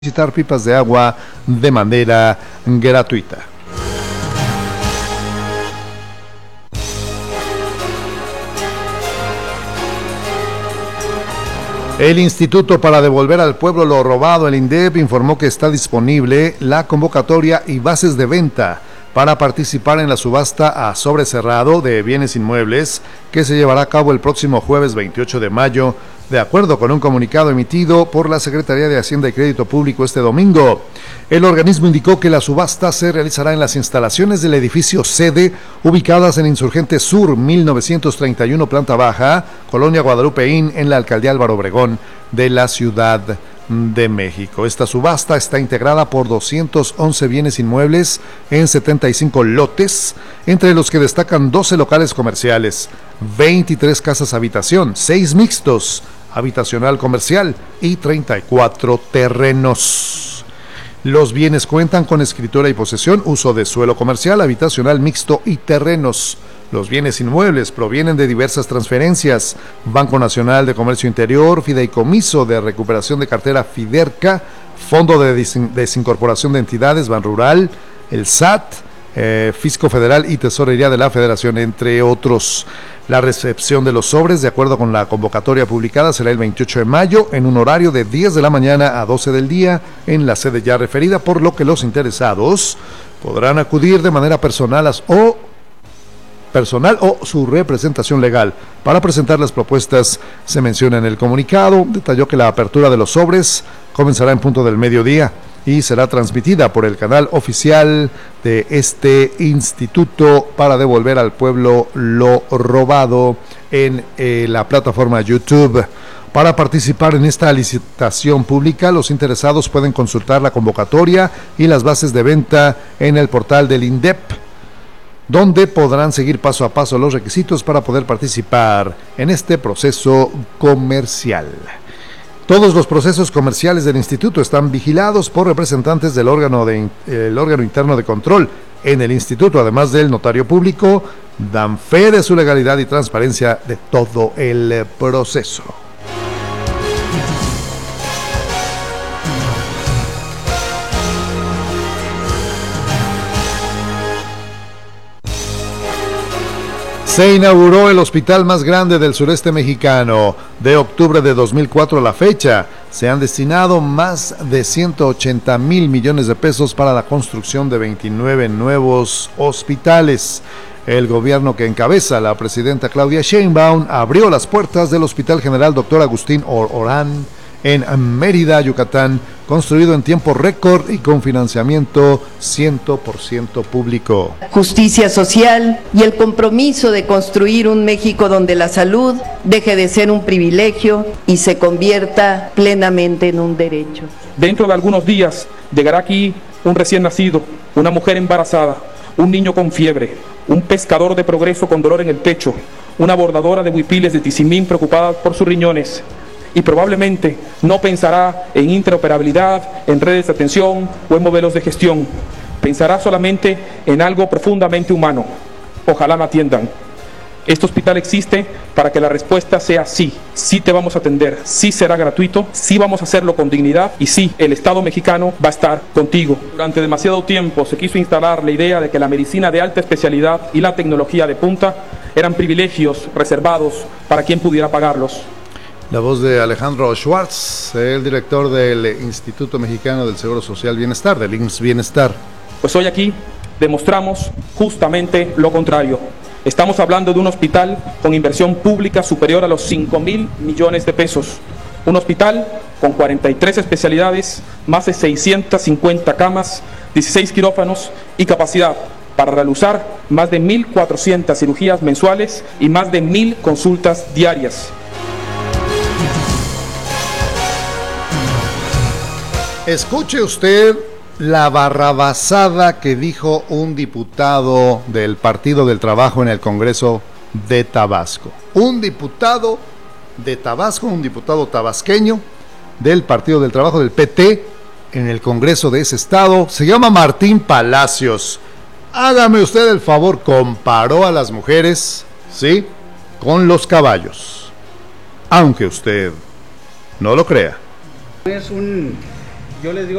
visitar pipas de agua de manera gratuita. El Instituto para Devolver al Pueblo lo Robado, el INDEP, informó que está disponible la convocatoria y bases de venta para participar en la subasta a sobre cerrado de bienes inmuebles que se llevará a cabo el próximo jueves 28 de mayo, de acuerdo con un comunicado emitido por la Secretaría de Hacienda y Crédito Público este domingo. El organismo indicó que la subasta se realizará en las instalaciones del edificio sede, ubicadas en Insurgente Sur 1931, planta baja, Colonia Guadalupeín, en la Alcaldía Álvaro Obregón de la Ciudad de México. Esta subasta está integrada por 211 bienes inmuebles en 75 lotes, entre los que destacan 12 locales comerciales, 23 casas habitación, 6 mixtos, habitacional comercial y 34 terrenos. Los bienes cuentan con escritura y posesión, uso de suelo comercial, habitacional mixto y terrenos. Los bienes inmuebles provienen de diversas transferencias: Banco Nacional de Comercio Interior, Fideicomiso de Recuperación de Cartera Fiderca, Fondo de Desincorporación de Entidades, Banrural, el SAT, Fisco Federal y Tesorería de la Federación, entre otros. La recepción de los sobres, de acuerdo con la convocatoria publicada, será el 28 de mayo en un horario de 10 de la mañana a 12 del día en la sede ya referida, por lo que los interesados podrán acudir de manera personal o su representación legal para presentar las propuestas. Se menciona en el comunicado. Detalló que la apertura de los sobres comenzará en punto del mediodía y será transmitida por el canal oficial de este Instituto para Devolver al Pueblo lo Robado en la plataforma YouTube. Para participar en esta licitación pública, los interesados pueden consultar la convocatoria y las bases de venta en el portal del INDEP, donde podrán seguir paso a paso los requisitos para poder participar en este proceso comercial. Todos los procesos comerciales del instituto están vigilados por representantes del órgano interno de control en el instituto, además del notario público. Dan fe de su legalidad y transparencia de todo el proceso. Se inauguró el hospital más grande del sureste mexicano. De octubre de 2004 a la fecha, se han destinado más de 180,000 millones de pesos para la construcción de 29 nuevos hospitales. El gobierno que encabeza la presidenta Claudia Sheinbaum abrió las puertas del Hospital General Dr. Agustín Orán en Mérida, Yucatán, construido en tiempo récord y con financiamiento 100% público. Justicia social y el compromiso de construir un México donde la salud deje de ser un privilegio y se convierta plenamente en un derecho. Dentro de algunos días llegará aquí un recién nacido, una mujer embarazada, un niño con fiebre, un pescador de Progreso con dolor en el pecho, una bordadora de huipiles de Tizimín preocupada por sus riñones. Y probablemente no pensará en interoperabilidad, en redes de atención o en modelos de gestión. Pensará solamente en algo profundamente humano. Ojalá me atiendan. Este hospital existe para que la respuesta sea sí. Sí te vamos a atender, sí será gratuito, sí vamos a hacerlo con dignidad y sí, el Estado mexicano va a estar contigo. Durante demasiado tiempo se quiso instalar la idea de que la medicina de alta especialidad y la tecnología de punta eran privilegios reservados para quien pudiera pagarlos. La voz de Alejandro Schwartz, el director del Instituto Mexicano del Seguro Social Bienestar, del IMSS Bienestar. Pues hoy aquí demostramos justamente lo contrario. Estamos hablando de un hospital con inversión pública superior a los 5,000 millones de pesos. Un hospital con 43 especialidades, más de 650 camas, 16 quirófanos y capacidad para realizar más de 1,400 cirugías mensuales y más de 1,000 consultas diarias. Escuche usted la barrabasada que dijo un diputado del Partido del Trabajo en el Congreso de Tabasco. Un diputado de Tabasco, un diputado tabasqueño del Partido del Trabajo, del PT, en el Congreso de ese estado, se llama Martín Palacios. Hágame usted el favor, comparó a las mujeres, ¿sí?, con los caballos. Aunque usted no lo crea. Es un yo les digo